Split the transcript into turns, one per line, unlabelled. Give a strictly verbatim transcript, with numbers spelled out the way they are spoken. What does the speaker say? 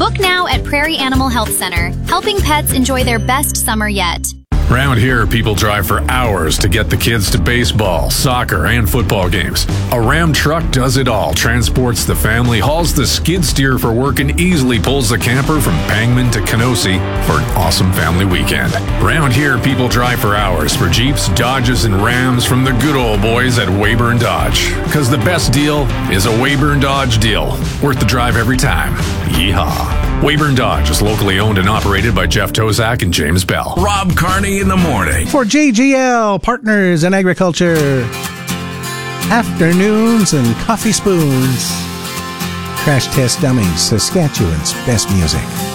Book now at Prairie Animal Health Center, helping pets enjoy their best summer yet.
Round here, people drive for hours to get the kids to baseball, soccer, and football games. A Ram truck does it all, transports the family, hauls the skid steer for work, and easily pulls the camper from Pangman to Kenosi for an awesome family weekend. Round here, people drive for hours for Jeeps, Dodges, and Rams from the good old boys at Weyburn Dodge. Because the best deal is a Weyburn Dodge deal. Worth the drive every time. Yeehaw. Weyburn Dodge is locally owned and operated by Jeff Tozak and James Bell.
Rob Carney in the morning.
For J G L, Partners in Agriculture. Afternoons and coffee spoons. Crash Test Dummies, Saskatchewan's best music.